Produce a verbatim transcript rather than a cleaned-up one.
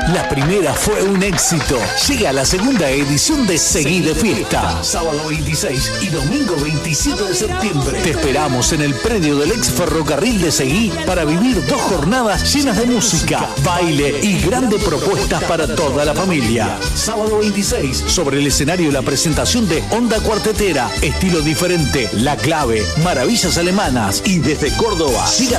La primera fue un éxito. Llega la segunda edición de Seguí de Fiesta. Sábado veintiséis y domingo veintisiete de septiembre. Te esperamos en el predio del ex ferrocarril de Seguí para vivir dos jornadas llenas de música, baile y grandes propuestas para toda la familia. Sábado veintiséis, sobre el escenario la presentación de Onda Cuartetera, estilo diferente, La Clave, Maravillas Alemanas y desde Córdoba. Siga